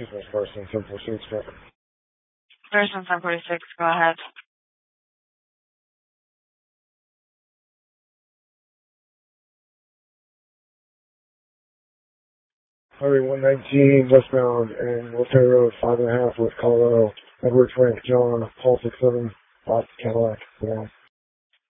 This is person 746. Person 746, go ahead. Highway 119 westbound and Military Road 5.5 with Colorado. Edward Frank John, Paul 67, Cadillac. Yeah.